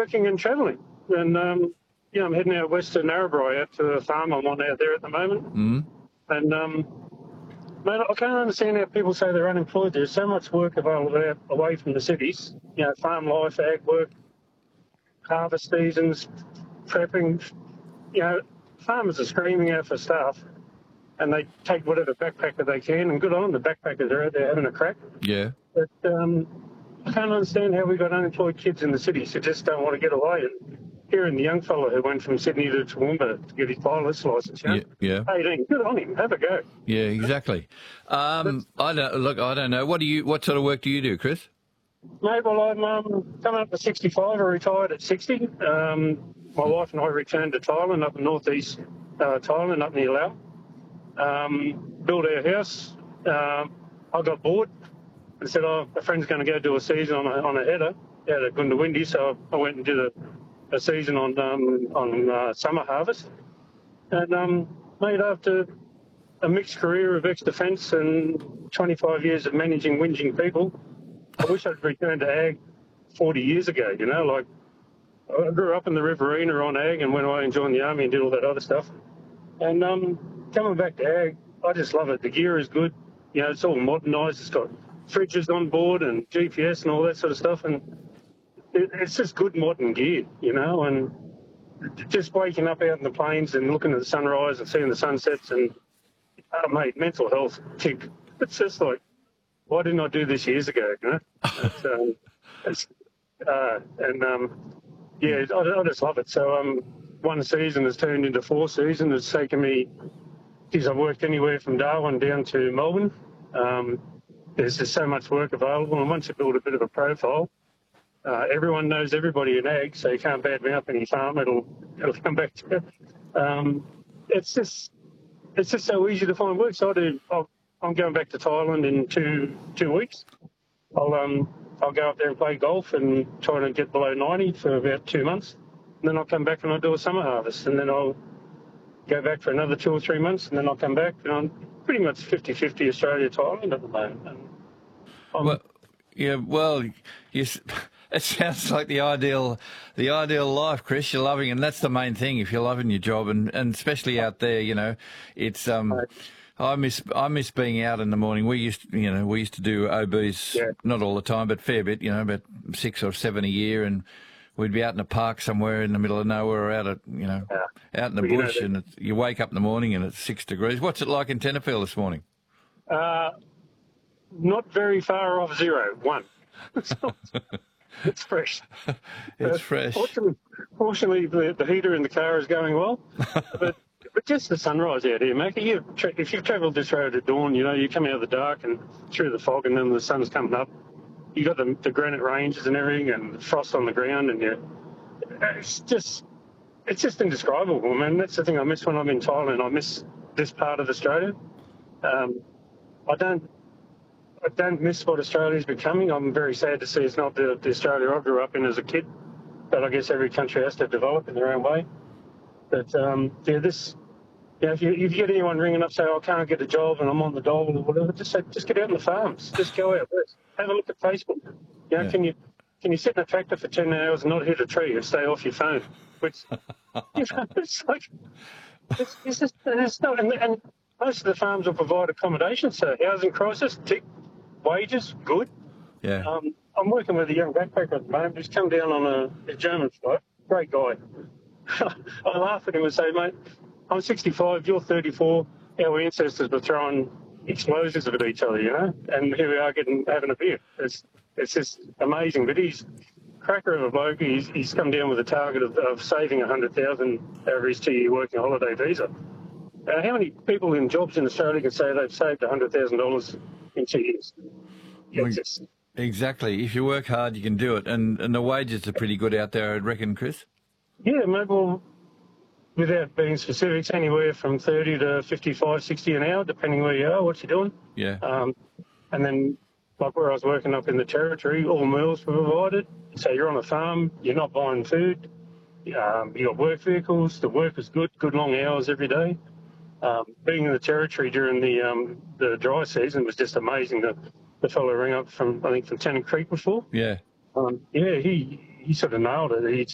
working and travelling. And, I'm heading out west to Narrabri, out to the farm I'm on out there at the moment. Mm. And, mate, I can't understand how people say they're unemployed. There's so much work available out away from the cities. Farm life, ag work, harvest seasons, prepping. Farmers are screaming out for staff, and they take whatever backpacker they can, and good on them, the backpackers are out there having a crack. Yeah. But I can't understand how we got unemployed kids in the cities who just don't want to get away. And hearing the young fella who went from Sydney to Toowoomba to get his pilot's licence, yeah, 18, good on him, have a go. Yeah, exactly. I don't know. What sort of work do you do, Chris? Mate, well, I'm coming up to 65. I retired at 60. My wife and I returned to Thailand, up in northeast Thailand, up near Laos. Built our house. I got bored and said, a friend's going to go do a season on a header out at Goondiwindi, so I went and did a season on summer harvest. And, mate, after a mixed career of ex-defence and 25 years of managing whinging people, I wish I'd returned to ag 40 years ago, like I grew up in the Riverina on ag and went away and joined the army and did all that other stuff. And coming back to ag, I just love it. The gear is good. It's all modernised. It's got fridges on board and GPS and all that sort of stuff. And it's just good modern gear, and just waking up out in the plains and looking at the sunrise and seeing the sunsets and, mate, mental health tick. It's just like, why didn't I do this years ago, I just love it. So one season has turned into 4 seasons. It's taken me, I've worked anywhere from Darwin down to Melbourne. There's just so much work available, and once you build a bit of a profile, everyone knows everybody in ag, so you can't bad me up any farm. It'll come back to you. It's just so easy to find work. So I'm going back to Thailand in two weeks. I'll go up there and play golf and try to get below 90 for about 2 months. And then I'll come back and I'll do a summer harvest. And then I'll go back for another 2 or 3 months. And then I'll come back. And I'm pretty much 50-50 Australia-Thailand at the moment. It sounds like the ideal life, Chris. You're loving, and that's the main thing. If you're loving your job, and especially out there, it's I miss being out in the morning. We used to do OBs, not all the time, but fair bit. About 6 or 7 a year, and we'd be out in a park somewhere in the middle of nowhere, or out in the bush, and you wake up in the morning and it's 6 degrees. What's it like in Tenterfield this morning? Not very far off 0, 1. It's fresh. It's fresh. Fortunately, the heater in the car is going well, but just the sunrise out here, mate. If you've travelled this road at dawn, you come out of the dark and through the fog, and then the sun's coming up. You got the granite ranges and everything, and frost on the ground, and it's just indescribable, man. That's the thing I miss when I'm in Thailand. I miss this part of Australia. I don't miss what Australia's becoming. I'm very sad to see it's not the Australia I grew up in as a kid. But I guess every country has to develop in their own way. But if you get anyone ringing up saying, I can't get a job and I'm on the dole or whatever, just get out in the farms. Just go out there. Have a look at Facebook. Can you sit in a tractor for 10 hours and not hit a tree and stay off your phone? Which, it's like, it's not, and most of the farms will provide accommodation. So housing crisis, tick. Wages, good. Yeah. I'm working with a young backpacker at the moment who's come down on a German flight. Great guy. I laugh at him and say, mate, I'm 65, you're 34. Our ancestors were throwing explosives at each other, and here we are having a beer. It's just amazing. But he's a cracker of a bloke. He's come down with a target of saving $100,000 over his 2-year working holiday visa. How many people in jobs in Australia can say they've saved $100,000 in 2 years? Exactly. If you work hard, you can do it. And the wages are pretty good out there, I'd reckon, Chris. Yeah, mate, well, without being specifics, anywhere from 30 to 55, 60 an hour, depending where you are, what you're doing. Yeah. And then, like where I was working up in the Territory, all meals were provided. So you're on a farm, you're not buying food. You got work vehicles, the work is good long hours every day. Being in the Territory during the dry season was just amazing. The fellow rang up from Tennant Creek before. Yeah. He sort of nailed it.